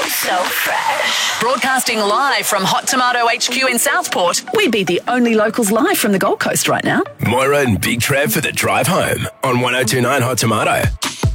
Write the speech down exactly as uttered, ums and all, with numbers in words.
so fresh. Broadcasting live from Hot Tomato H Q in Southport, we'd be the only locals live from the Gold Coast right now. Moira and Big Trev for the drive home on one oh two nine Hot Tomato.